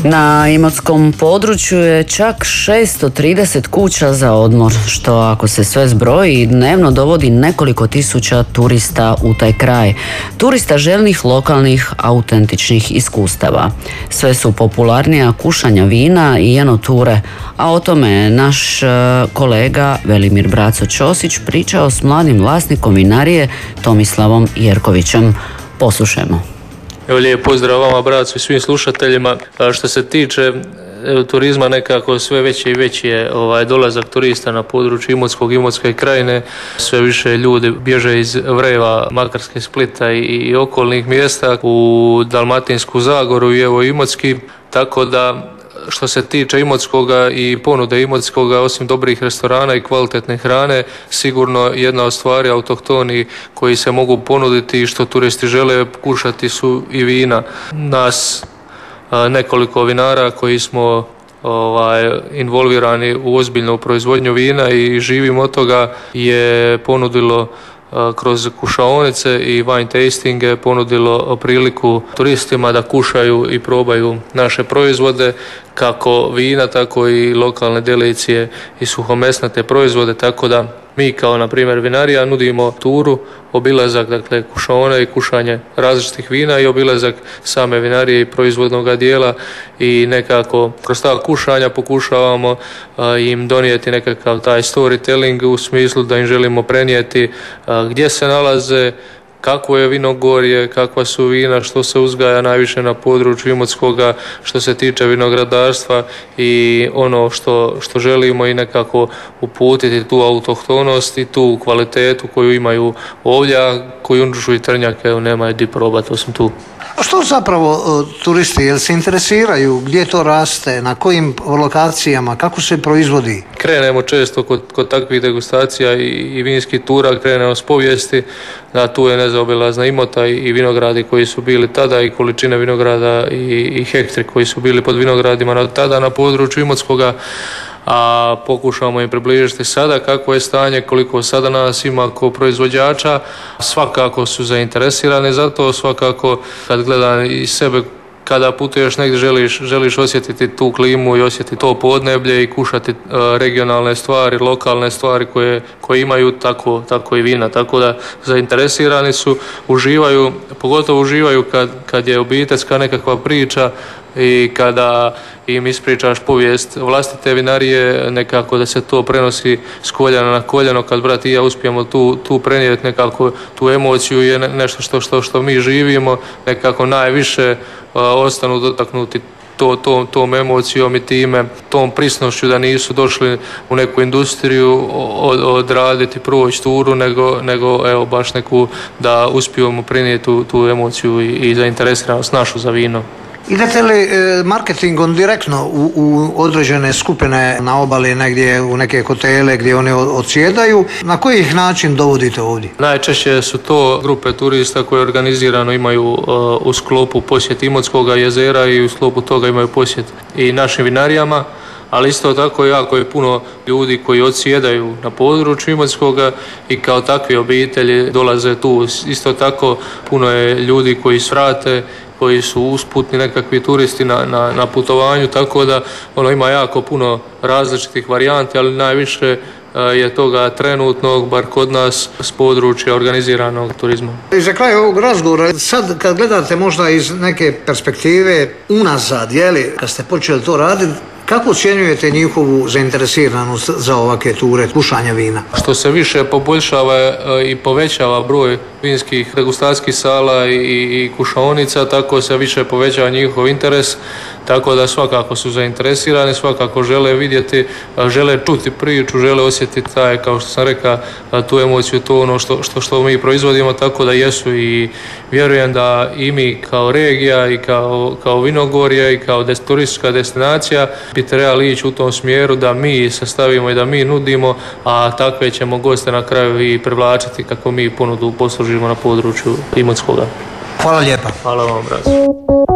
Na imotskom području je čak 630 kuća za odmor, što ako se sve zbroji dnevno dovodi nekoliko tisuća turista u taj kraj. Turista željnih lokalnih autentičnih iskustava. Sve su popularnija kušanja vina i enoture, a o tome je naš kolega Velimir Braco Ćosić pričao s mladim vlasnikom vinarije Tomislavom Jerkovićem. Poslušajmo. Evo, lijep pozdrav vama, Braco, i svim slušateljima. Što se tiče turizma, nekako sve veći i veći je dolazak turista na području Imotske krajine. Sve više ljudi bježe iz Vreva, Makarske, Splita i okolnih mjesta u Dalmatinsku Zagoru i evo Imotski, tako da što se tiče Imotskoga i ponude Imotskoga, osim dobrih restorana i kvalitetne hrane, sigurno jedna od stvari autohtoni koji se mogu ponuditi i što turisti žele kušati su i vina. Nas nekoliko vinara koji smo involvirani u ozbiljnu proizvodnju vina i živimo od toga je ponudilo kroz kušaonice i wine tastinge ponudilo priliku turistima da kušaju i probaju naše proizvode, kako vina, tako i lokalne delicije i suhomesnate proizvode, tako da mi kao na primjer vinarija nudimo turu, obilazak, dakle kušaone i kušanje različitih vina i obilazak same vinarije i proizvodnog dijela i nekako kroz ta kušanja pokušavamo im donijeti nekakav taj storytelling u smislu da im želimo prenijeti gdje se nalaze, kakvo je vinogorje, kakva su vina, što se uzgaja najviše na području Imotskoga što se tiče vinogradarstva i ono što želimo i nekako uputiti tu autohtonost i tu kvalitetu koju imaju ovdje, a koju Unđušu i Trnjak nemaju di probati osim tu. Što zapravo turisti, jel se interesiraju gdje to raste, na kojim lokacijama, kako se proizvodi? Krenemo često kod takvih degustacija i vinskih tura, krenemo s povijesti, da tu je nezaobilazna Imota i vinogradi koji su bili tada i količine vinograda i hektari koji su bili pod vinogradima tada na području Imotskoga, a pokušamo im približiti sada kako je stanje, koliko sada nas ima kao proizvođača. Svakako su zainteresirani za to, svakako kad gledam i sebe, kada putuješ negdje želiš osjetiti tu klimu i osjetiti to podneblje i kušati regionalne stvari, lokalne stvari koje imaju, tako i vina. Tako da zainteresirani su, uživaju, pogotovo uživaju kad je obiteljska nekakva priča i kada im ispričaš povijest vlastite vinarije, nekako da se to prenosi s koljena na koljeno, kad brat i ja uspijemo tu prenijeti nekako tu emociju je nešto što mi živimo, nekako najviše ostanu dotaknuti tom emocijom i time, tom prisnošću da nisu došli u neku industriju odraditi, proći turu, nego evo baš neku da uspijemo prenijeti tu emociju i zainteresiranost našu za vino. Idete li marketingom direktno u određene skupine na obali, negdje u neke hotele gdje oni odsjedaju? Na koji ih način dovodite ovdje? Najčešće su to grupe turista koje organizirano imaju u sklopu posjet Imotskoga jezera i u sklopu toga imaju posjet i našim vinarijama, ali isto tako jako je puno ljudi koji odsjedaju na području Imotskoga i kao takvi obitelji dolaze tu. Isto tako puno je ljudi koji svrate, koji su usputni nekakvi turisti na putovanju, tako da ima jako puno različitih varijanti, ali najviše je toga trenutnog, bar kod nas, s područja organiziranog turizma. I za kraj ovog razgovora, sad kad gledate možda iz neke perspektive unazad, kad ste počeli to raditi, kako ocjenjujete njihovu zainteresiranost za ovakve ture, kušanja vina? Što se više poboljšava i povećava broj vinskih degustacijskih sala i kušaonica, tako se više povećava njihov interes, tako da svakako su zainteresirani, svakako žele vidjeti, žele čuti priču, žele osjetiti kao što sam rekao, tu emociju, to ono što mi proizvodimo, tako da jesu i vjerujem da i mi kao regija i kao vinogorje i kao turistička destinacija bi trebali ići u tom smjeru da mi sastavimo i da mi nudimo, a takve ćemo goste na kraju i privlačiti kako mi ponudu poslužimo na području Imotskoga. Hvala lijepa. Hvala vam, Braco.